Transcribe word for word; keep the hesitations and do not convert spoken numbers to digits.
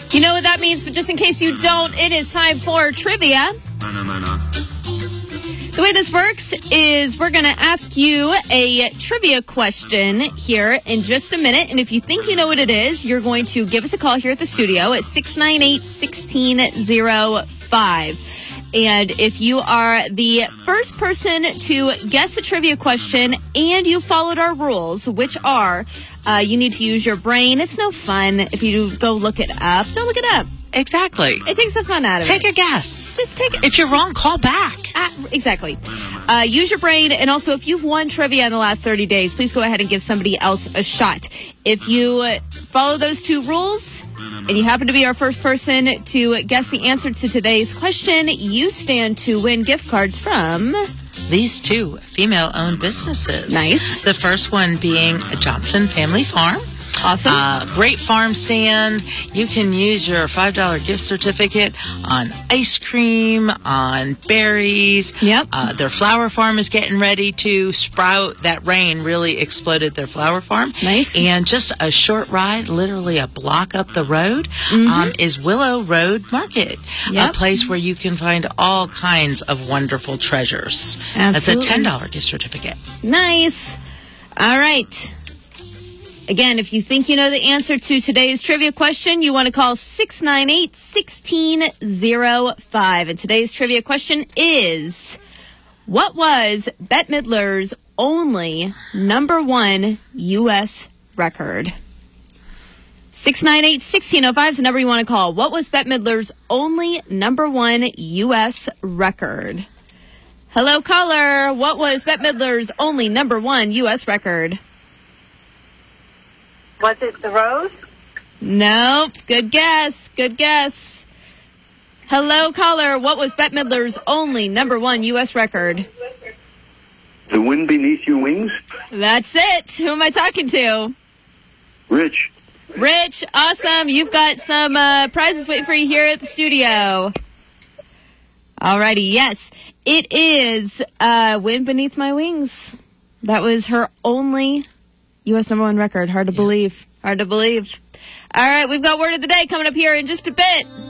You know what that means, but just in case you don't, it is time for trivia. The way this works is we're going to ask you a trivia question here in just a minute. And if you think you know what it is, you're going to give us a call here at the studio at six nine eight, one six zero five. And if you are the first person to guess the trivia question and you followed our rules, which are uh, you need to use your brain. It's no fun if you go look it up. Don't look it up. Exactly. It takes the fun out of Take it. Take a guess. Just take it. If you're wrong, call back. Uh, exactly. Uh, use your brain. And also, if you've won trivia in the last thirty days, please go ahead and give somebody else a shot. If you uh, follow those two rules and you happen to be our first person to guess the answer to today's question, you stand to win gift cards from these two female-owned businesses. Nice. The first one being Johnson Family Farm. Awesome. Uh, great farm stand. You can use your five dollar gift certificate on ice cream, on berries. Yep. Uh, their flower farm is getting ready to sprout. That rain really exploded their flower farm. Nice. And just a short ride, literally a block up the road, Mm-hmm. um, is Willow Road Market, Yep. a place where you can find all kinds of wonderful treasures. Absolutely. That's a ten dollar gift certificate. Nice. All right. Again, if you think you know the answer to today's trivia question, you want to call six nine eight, one six zero five. And today's trivia question is, what was Bette Midler's only number one U S record? six nine eight, one six zero five is the number you want to call. What was Bette Midler's only number one U S record? Hello, caller. What was Bette Midler's only number one U S record? Was it The Rose? Nope. Good guess. Good guess. Hello, caller. What was Bette Midler's only number one U S record? The Wind Beneath Your Wings? That's it. Who am I talking to? Rich. Rich. Awesome. You've got some uh, prizes waiting for you here at the studio. Alrighty. Yes. It is uh, Wind Beneath My Wings. That was her only U S number one record. Hard to believe. Hard to believe. All right, we've got word of the day coming up here in just a bit.